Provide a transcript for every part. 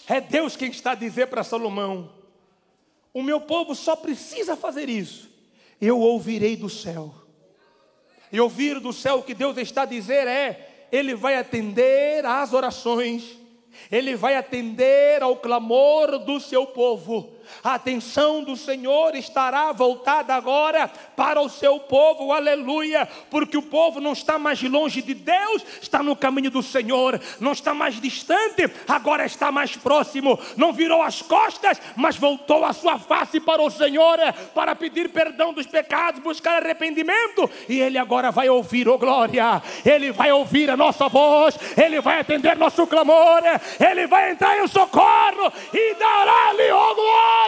É Deus quem está a dizer para Salomão: o meu povo só precisa fazer isso. Eu ouvirei do céu. E ouvir do céu, o que Deus está a dizer é: Ele vai atender às orações, Ele vai atender ao clamor do seu povo. A atenção do Senhor estará voltada agora para o seu povo, aleluia, porque o povo não está mais longe de Deus, está no caminho do Senhor, não está mais distante, agora está mais próximo, não virou as costas, mas voltou a sua face para o Senhor, para pedir perdão dos pecados, buscar arrependimento, e Ele agora vai ouvir, oh glória, Ele vai ouvir a nossa voz, Ele vai atender nosso clamor, Ele vai entrar em socorro e dará-lhe, oh glória.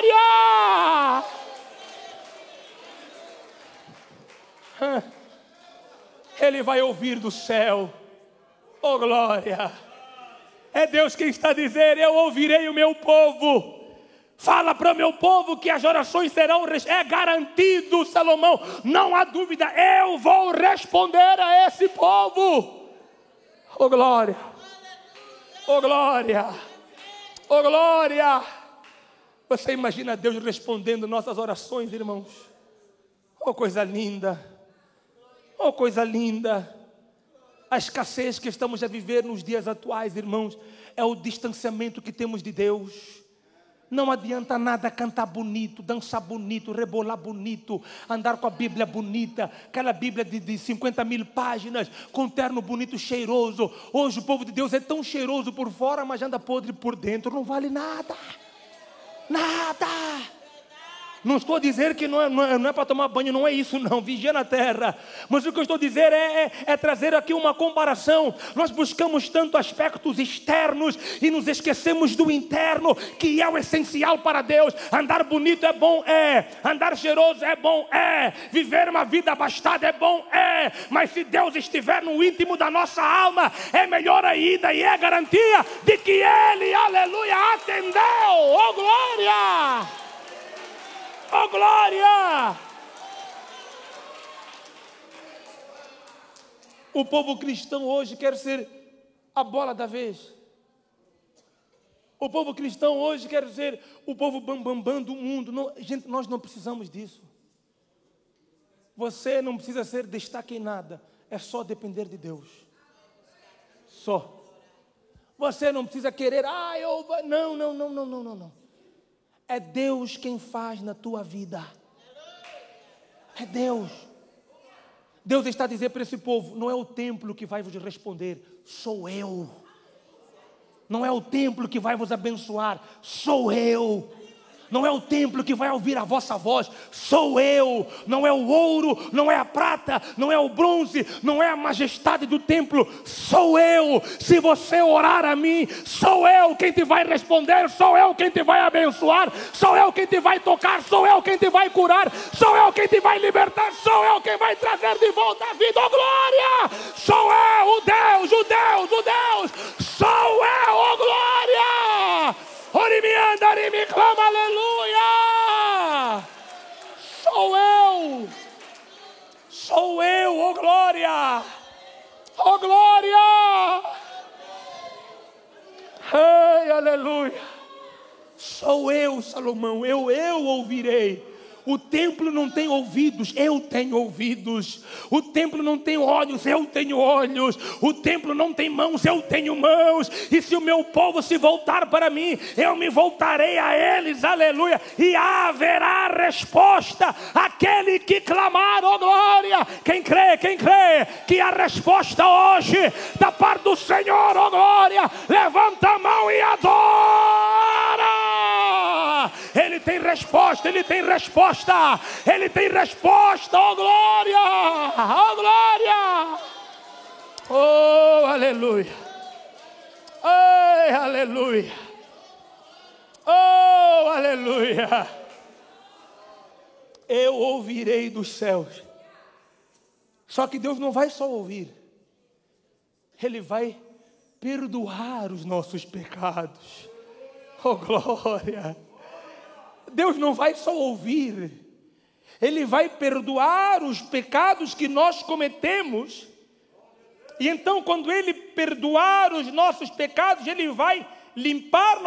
Ele vai ouvir do céu, oh glória. É Deus quem está a dizer: eu ouvirei o meu povo. Fala para o meu povo que as orações serão, é garantido, Salomão, não há dúvida, eu vou responder a esse povo. Oh glória, oh glória, oh glória. Você imagina Deus respondendo nossas orações, irmãos? Oh, coisa linda! Oh, coisa linda! A escassez que estamos a viver nos dias atuais, irmãos, é o distanciamento que temos de Deus. Não adianta nada cantar bonito, dançar bonito, rebolar bonito, andar com a Bíblia bonita, aquela Bíblia de 50 mil páginas, com um terno bonito, cheiroso. Hoje o povo de Deus é tão cheiroso por fora, mas anda podre por dentro, não vale nada. Nada. Não estou a dizer que não é para tomar banho, não é isso não, vigia na terra. Mas o que eu estou a dizer é trazer aqui uma comparação. Nós buscamos tanto aspectos externos e nos esquecemos do interno, que é o essencial para Deus. Andar bonito é bom, andar cheiroso é bom, viver uma vida abastada é bom, mas se Deus estiver no íntimo da nossa alma, é melhor ainda, e é garantia de que Ele, aleluia, atendeu. Oh glória! Oh glória! O povo cristão hoje quer ser a bola da vez. O povo cristão hoje quer ser o povo bambambam do mundo. Não, gente, nós não precisamos disso. Você não precisa ser destaque em nada. É só depender de Deus. Só. Você não precisa querer, não. É Deus quem faz na tua vida. É Deus. Deus está a dizer para esse povo: não é o templo que vai vos responder, sou eu. Não é o templo que vai vos abençoar, sou eu. Não é o templo que vai ouvir a vossa voz, sou eu. Não é o ouro, não é a prata, não é o bronze, não é a majestade do templo, sou eu. Se você orar a mim, sou eu quem te vai responder, sou eu quem te vai abençoar, sou eu quem te vai tocar, sou eu quem te vai curar, sou eu quem te vai libertar, sou eu quem vai trazer de volta a vida, oh glória! Sou eu, o Deus, sou eu, oh glória! Ore-me, anda, ore-me, clama, aleluia! Sou eu, oh glória! Oh glória! Ei, aleluia! Sou eu, Salomão, eu ouvirei. O templo não tem ouvidos, eu tenho ouvidos. O templo não tem olhos, eu tenho olhos. O templo não tem mãos, eu tenho mãos. E se o meu povo se voltar para mim, eu me voltarei a eles, aleluia. E haverá resposta àquele que clamar, oh glória. Quem crê, que a resposta hoje da parte do Senhor, oh glória, levanta a mão e adora. Ele tem resposta, Ele tem resposta, oh glória, oh glória, oh aleluia, oh aleluia, oh aleluia. Eu ouvirei dos céus. Só que Deus não vai só ouvir, Ele vai perdoar os nossos pecados, oh glória. Deus não vai só ouvir, Ele vai perdoar os pecados que nós cometemos. E então, quando Ele perdoar os nossos pecados, Ele vai limpar